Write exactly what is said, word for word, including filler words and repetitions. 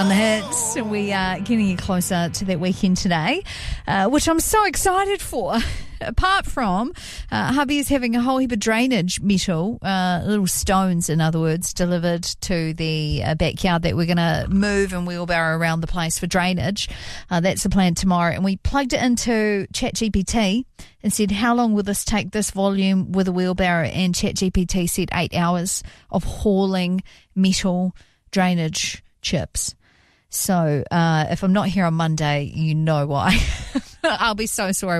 On the hits, we are getting you closer to that weekend today, uh, which I'm so excited for. Apart from, uh, hubby is having a whole heap of drainage metal, uh, little stones, in other words, delivered to the uh, backyard that we're going to move and wheelbarrow around the place for drainage. Uh, that's the plan tomorrow. And we plugged it into ChatGPT and said, how long will this take, this volume with a wheelbarrow? And ChatGPT said eight hours of hauling metal drainage chips. So uh, if I'm not here on Monday, you know why. I'll be so sorry.